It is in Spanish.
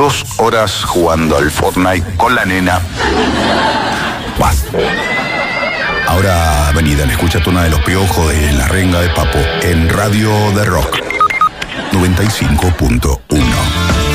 2 horas jugando al Fortnite con la nena. Vas. Ahora vení, dale, escucha Tona de los Piojos de La Renga de Papo en Radio de Rock 95.1.